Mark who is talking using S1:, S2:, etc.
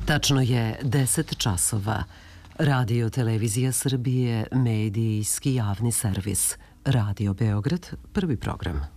S1: Tačno je 10 časova. Radio Televizija Srbije, medijski javni servis. Radio Beograd, prvi program.